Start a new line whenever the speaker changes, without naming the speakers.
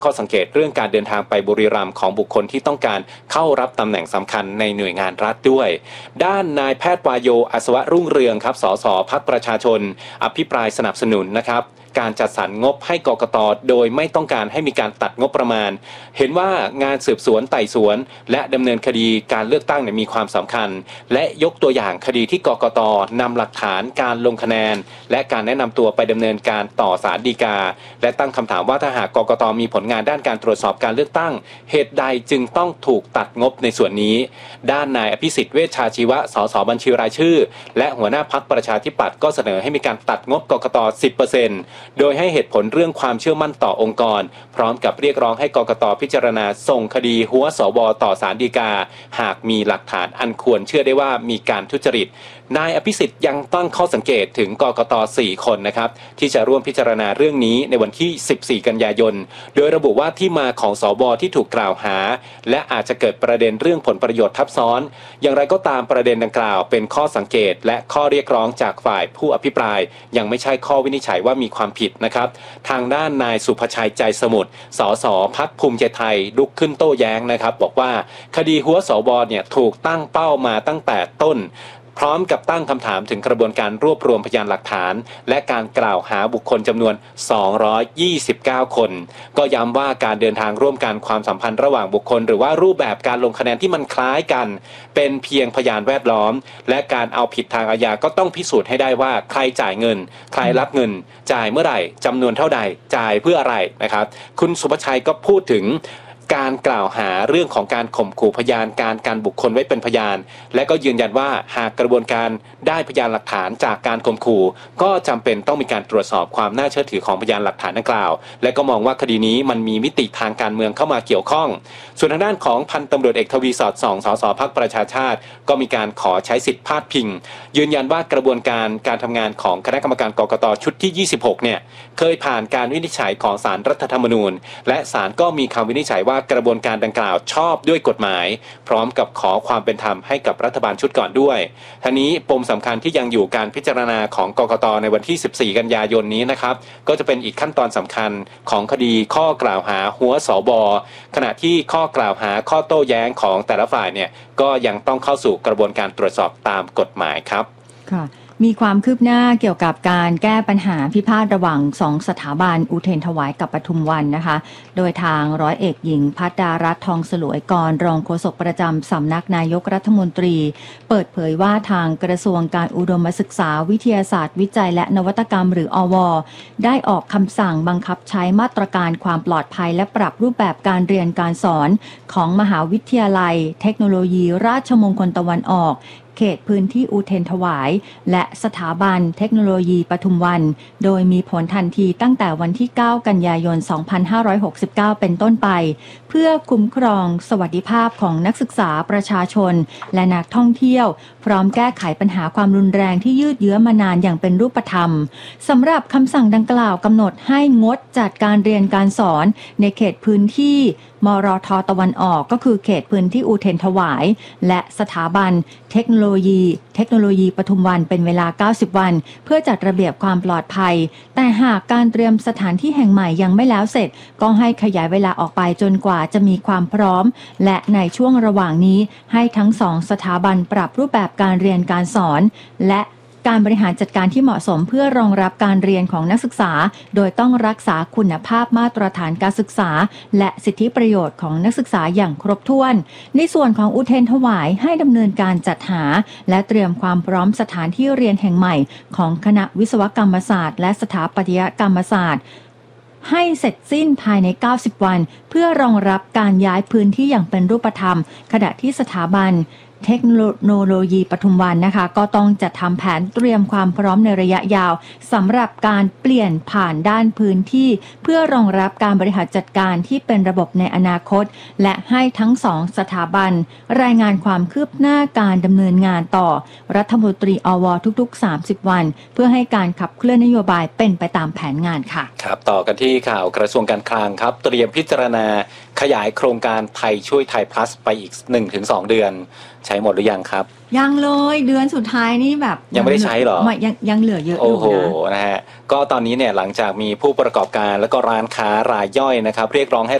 ข้อสังเกตเรื่องการเดินทางไปบุรีรัมย์ของบุคคลที่ต้องการเข้ารับตำแหน่งสำคัญในหน่วยงานรัฐด้วยด้านนายแพทย์วายโยอัศวะรุ่งเรืองครับสสพรรคประชาชนอภิปรายสนับสนุนนะครับการจัดสรรงบให้กกต.โดยไม่ต้องการให้มีการตัดงบประมาณเห็นว่างานสืบสวนไต่สวนและดำเนินคดีการเลือกตั้งมีความสำคัญและยกตัวอย่างคดีที่กกต.นำหลักฐานการลงคะแนนและการแนะนำตัวไปดำเนินการต่อศาลฎีกาและตั้งคำถามว่าถ้าหากกกต.มีผลงานด้านการตรวจสอบการเลือกตั้งเหตุใดจึงต้องถูกตัดงบในส่วนนี้ด้านนายอภิสิทธิ์เวชชาชีวะสสบัญชีรายชื่อและหัวหน้าพรรคประชาธิปัตย์ก็เสนอให้มีการตัดงบกกต. 10% โดยให้เหตุผลเรื่องความเชื่อมั่นต่อองค์กรพร้อมกับเรียกร้องให้กกต.พิจารณาส่งคดีหัวสว.ต่อศาลฎีกาหากมีหลักฐานอันควรเชื่อได้ว่ามีการทุจริตนายอภิสิทธิ์ยังตั้งข้อสังเกตถึงกกต. 4 คนนะครับที่จะร่วมพิจารณาเรื่องนี้ในวันที่ 14 กันยายนโดยระบุว่าที่มาของสว.ที่ถูกกล่าวหาและอาจจะเกิดประเด็นเรื่องผลประโยชน์ทับซ้อนอย่างไรก็ตามประเด็นดังกล่าวเป็นข้อสังเกตและข้อเรียกร้องจากฝ่ายผู้อภิปรายยังไม่ใช่ข้อวินิจฉัยว่ามีความผิดนะครับทางด้านนายสุภชัยใจสมุทรสสพรรคภูมิใจไทยลุกขึ้นโต้แย้งนะครับบอกว่าคดีหัวสว.ถูกตั้งเป้ามาตั้งแต่ต้นพร้อมกับตั้งคำถามถึงกระบวนการรวบรวมพยานหลักฐานและการกล่าวหาบุคคลจำนวน229คนก็ย้ำว่าการเดินทางร่วมกันความสัมพันธ์ระหว่างบุคคลหรือว่ารูปแบบการลงคะแนนที่มันคล้ายกันเป็นเพียงพยานแวดล้อมและการเอาผิดทางอาญาก็ต้องพิสูจน์ให้ได้ว่าใครจ่ายเงินใครรับเงินจ่ายเมื่อไหร่จำนวนเท่าใดจ่ายเพื่ออะไรนะครับคุณสุภชัยก็พูดถึงการกล่าวหาเรื่องของการข่มขู่พยานการกันบุคคลไว้เป็นพยานและก็ยืนยันว่าหากกระบวนการได้พยานหลักฐานจากการข่มขู่ก็จำเป็นต้องมีการตรวจสอบความน่าเชื่อถือของพยานหลักฐานดังกล่าวและก็มองว่าคดีนี้มันมีมิติทางการเมืองเข้ามาเกี่ยวข้องส่วนทางด้านของพันตำรวจเอกทวีสอดส่องสสพรรคประชาชาติก็มีการขอใช้สิทธิพาดพิงยืนยันว่ากระบวนการทำงานของคณะกรรมการกกต.ชุดที่26เคยผ่านการวินิจฉัยของศาลรัฐธรรมนูญและศาลก็มีคำวินิจฉัยว่ากระบวนการดังกล่าวชอบด้วยกฎหมายพร้อมกับขอความเป็นธรรมให้กับรัฐบาลชุดก่อนด้วยทั้งนี้ปมสำคัญที่ยังอยู่การพิจารณาของกกต.ในวันที่14กันยายนนี้นะครับก็จะเป็นอีกขั้นตอนสำคัญของคดีข้อกล่าวหาหัวสบขณะที่ข้อกล่าวหาข้อโต้แย้งของแต่ละฝ่ายก็ยังต้องเข้าสู่กระบวนการตรวจสอบตามกฎหมายครับ
ค่ะมีความคืบหน้าเกี่ยวกับการแก้ปัญหาพิพาทระหว่าง2สถาบันอุเทรนถวายกับปทุมวันนะคะโดยทางร้อยเอกหญิงภัทรดารัตน์ทองสลวยกรรองโฆษกประจำสำนักนายกรัฐมนตรีเปิดเผยว่าทางกระทรวงการอุดมศึกษาวิทยาศาสตร์วิจัยและนวัตกรรมหรืออว.ได้ออกคำสั่งบังคับใช้มาตรการความปลอดภัยและปรับรูปแบบการเรียนการสอนของมหาวิทยาลัยเทคโนโลยีราชมงคลตะวันออกเขตพื้นที่อุเทรนถวายและสถาบันเทคโนโลยีปทุมวันโดยมีผลทันทีตั้งแต่วันที่9กันยายน2569เป็นต้นไปเพื่อคุ้มครองสวัสดิภาพของนักศึกษาประชาชนและนักท่องเที่ยวพร้อมแก้ไขปัญหาความรุนแรงที่ยืดเยื้อมานานอย่างเป็นรูปธรรมสำหรับคำสั่งดังกล่าวกำหนดให้งดจัดการเรียนการสอนในเขตพื้นที่มรท.ตะวันออกก็คือเขตพื้นที่อุเทรนถวายและสถาบันเทคโนโลยีปทุมวันเป็นเวลา90วันเพื่อจัดระเบียบความปลอดภัยแต่หากการเตรียมสถานที่แห่งใหม่ยังไม่แล้วเสร็จก็ให้ขยายเวลาออกไปจนกว่าจะมีความพร้อมและในช่วงระหว่างนี้ให้ทั้ง2สถาบันปรับรูปแบบการเรียนการสอนและการบริหารจัดการที่เหมาะสมเพื่อรองรับการเรียนของนักศึกษาโดยต้องรักษาคุณภาพมาตรฐานการศึกษาและสิทธิประโยชน์ของนักศึกษาอย่างครบถ้วนในส่วนของอุเทรนถวายให้ดำเนินการจัดหาและเตรียมความพร้อมสถานที่เรียนแห่งใหม่ของคณะวิศวกรรมศาสตร์และสถาปัตยกรรมศาสตร์ให้เสร็จสิ้นภายใน90วันเพื่อรองรับการย้ายพื้นที่อย่างเป็นรูปธรรมขณะที่สถาบันเทคโนโลยีปทุมวันนะคะก็ต้องจัดทำแผนเตรียมความพร้อมในระยะยาวสำหรับการเปลี่ยนผ่านด้านพื้นที่เพื่อรองรับการบริหารจัดการที่เป็นระบบในอนาคตและให้ทั้ง2สถาบันรายงานความคืบหน้าการดำเนินงานต่อรัฐมนตรีอว.ทุกๆ30วันเพื่อให้การขับเคลื่อนนโยบายเป็นไปตามแผนงานค่ะ
ครับต่อกันที่ข่าวกระทรวงการคลังครับเตรียมพิจารณาขยายโครงการไทยช่วยไทย plus ไปอีก 1-2 เดือน ใช้หมดหรือยังครับ
ยังเลยเดือนสุดท้ายนี่แบบ
ยังไม่ได้ใช้หรอ
ยังเหลือเยอะอยู่นะ
โอ้โหนะฮะก็ตอนนี้เนี่ยหลังจากมีผู้ประกอบการแล้วก็ร้านค้ารายย่อยนะครับเรียกร้องให้